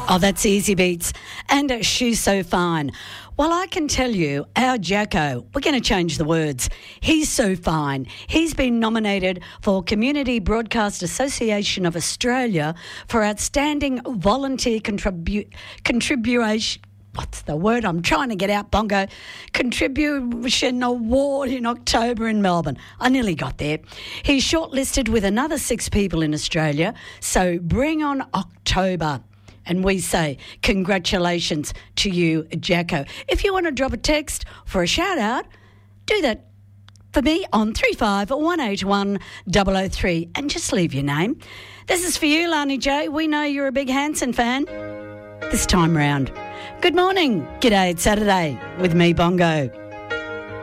Oh, that's Easy Beats. And She's So Fine. Well, I can tell you, our Jacko, we're going to change the words. He's so fine. He's been nominated for Community Broadcast Association of Australia for Outstanding Volunteer Contribution. What's the word I'm trying to get out, Bongo? Contribution Award in October in Melbourne. I nearly got there. He's shortlisted with another 6 people in Australia, so bring on October. And we say congratulations to you, Jacko. If you want to drop a text for a shout-out, do that for me on 35181003 and just leave your name. This is for you, Lani J. We know you're a big Hanson fan this time round. Good morning. G'day, it's Saturday with me, Bongo.